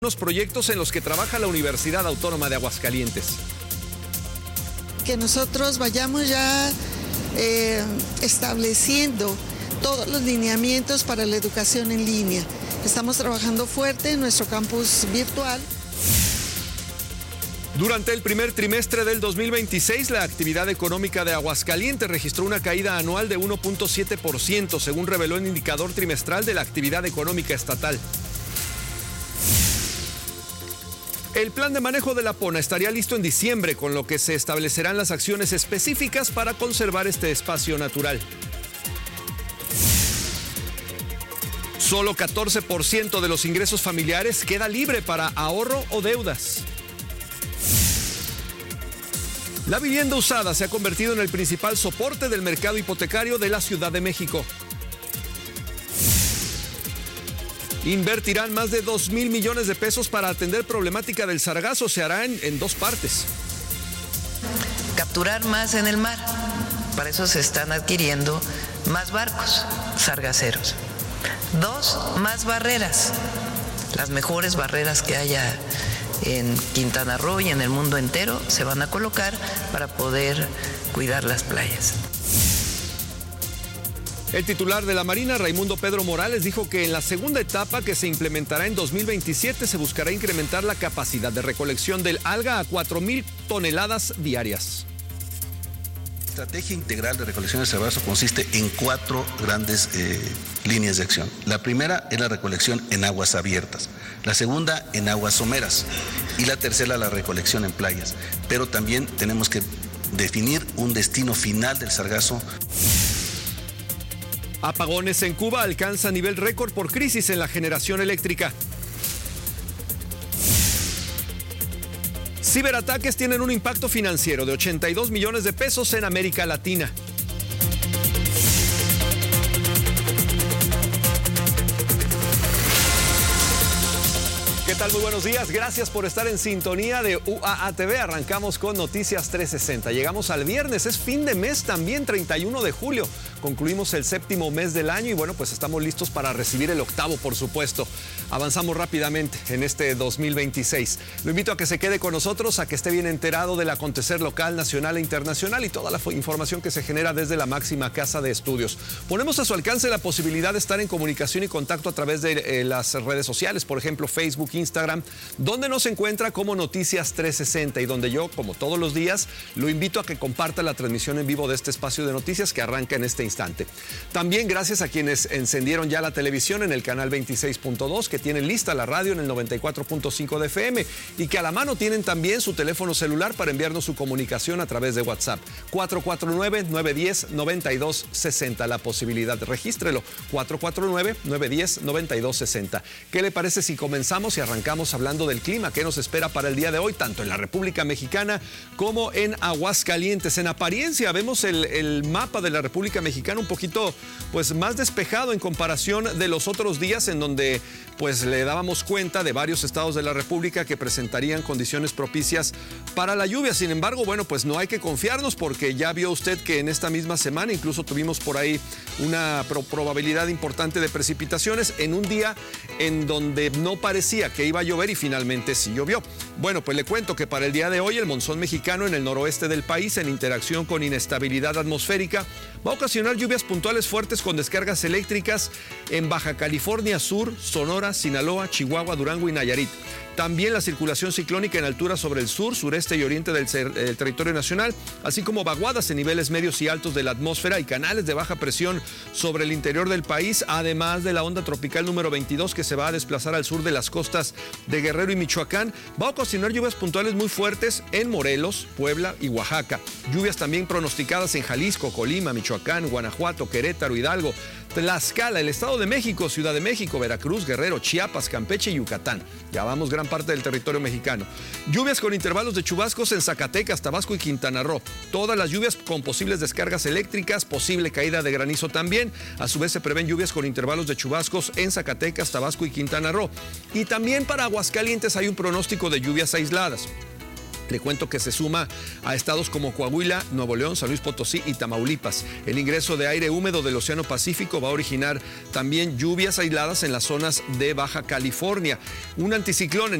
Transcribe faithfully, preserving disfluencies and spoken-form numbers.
Los proyectos en los que trabaja la Universidad Autónoma de Aguascalientes. Que nosotros vayamos ya eh, estableciendo todos los lineamientos para la educación en línea. Estamos trabajando fuerte en nuestro campus virtual. Durante el primer trimestre del dos mil veintiséis, la actividad económica de Aguascalientes registró una caída anual de uno punto siete por ciento, según reveló el indicador trimestral de la actividad económica estatal. El plan de manejo de la Pona estaría listo en diciembre, con lo que se establecerán las acciones específicas para conservar este espacio natural. Solo catorce por ciento de los ingresos familiares queda libre para ahorro o deudas. La vivienda usada se ha convertido en el principal soporte del mercado hipotecario de la Ciudad de México. Invertirán más de dos mil millones de pesos para atender problemática del sargazo. Se hará en, en dos partes. Capturar más en el mar. Para eso se están adquiriendo más barcos sargaceros. Dos, más barreras. Las mejores barreras que haya en Quintana Roo y en el mundo entero se van a colocar para poder cuidar las playas. El titular de la Marina, Raimundo Pedro Morales, dijo que en la segunda etapa, que se implementará en dos mil veintisiete, se buscará incrementar la capacidad de recolección del alga a cuatro mil toneladas diarias. La estrategia integral de recolección de sargazo consiste en cuatro grandes eh, líneas de acción. La primera es la recolección en aguas abiertas, la segunda en aguas someras y la tercera la recolección en playas. Pero también tenemos que definir un destino final del sargazo. Apagones en Cuba alcanzan nivel récord por crisis en la generación eléctrica. Ciberataques tienen un impacto financiero de ochenta y dos millones de pesos en América Latina. ¿Qué tal? Muy buenos días. Gracias por estar en sintonía de U A A T V. Arrancamos con Noticias trescientos sesenta. Llegamos al viernes, es fin de mes también, treinta y uno de julio. Concluimos el séptimo mes del año y bueno, pues estamos listos para recibir el octavo, por supuesto. Avanzamos rápidamente en este dos mil veintiséis. Lo invito a que se quede con nosotros, a que esté bien enterado del acontecer local, nacional e internacional y toda la información que se genera desde la máxima casa de estudios. Ponemos a su alcance la posibilidad de estar en comunicación y contacto a través de eh, las redes sociales, por ejemplo, Facebook, Instagram, donde nos encuentra como Noticias trescientos sesenta y donde yo, como todos los días, lo invito a que comparta la transmisión en vivo de este espacio de noticias que arranca en este instante. También gracias a quienes encendieron ya la televisión en el canal veintiséis punto dos, que tienen lista la radio en el noventa y cuatro punto cinco de F M y que a la mano tienen también su teléfono celular para enviarnos su comunicación a través de WhatsApp. cuatro cuatro nueve, nueve uno cero, nueve dos seis cero. La posibilidad, regístrelo. cuatro cuatro nueve, nueve uno cero, nueve dos seis cero. ¿Qué le parece si comenzamos y arrancamos hablando del clima que nos espera para el día de hoy, tanto en la República Mexicana como en Aguascalientes? En apariencia vemos el, el mapa de la República Mexicana un poquito pues más despejado en comparación de los otros días en donde pues le dábamos cuenta de varios estados de la República que presentarían condiciones propicias para la lluvia. Sin embargo, bueno, pues no hay que confiarnos porque ya vio usted que en esta misma semana incluso tuvimos por ahí una pro- probabilidad importante de precipitaciones en un día en donde no parecía que iba a llover y finalmente sí llovió. Bueno, pues le cuento que para el día de hoy el monzón mexicano en el noroeste del país, en interacción con inestabilidad atmosférica, va a ocasionar lluvias puntuales fuertes con descargas eléctricas en Baja California Sur, Sonora, Sinaloa, Chihuahua, Durango y Nayarit. También la circulación ciclónica en altura sobre el sur, sureste y oriente del eh, territorio nacional, así como vaguadas en niveles medios y altos de la atmósfera y canales de baja presión sobre el interior del país, además de la onda tropical número veintidós que se va a desplazar al sur de las costas de Guerrero y Michoacán, va a ocasionar lluvias puntuales muy fuertes en Morelos, Puebla y Oaxaca. Lluvias también pronosticadas en Jalisco, Colima, Michoacán, Guanajuato, Querétaro, Hidalgo, Tlaxcala, el Estado de México, Ciudad de México, Veracruz, Guerrero, Chiapas, Campeche y Yucatán. Ya vamos gran parte del territorio mexicano. Lluvias con intervalos de chubascos en Zacatecas, Tabasco y Quintana Roo. Todas las lluvias con posibles descargas eléctricas, posible caída de granizo también. A su vez se prevén lluvias con intervalos de chubascos en Zacatecas, Tabasco y Quintana Roo. Y también para Aguascalientes hay un pronóstico de lluvias aisladas. Le cuento que se suma a estados como Coahuila, Nuevo León, San Luis Potosí y Tamaulipas. El ingreso de aire húmedo del Océano Pacífico va a originar también lluvias aisladas en las zonas de Baja California. Un anticiclón en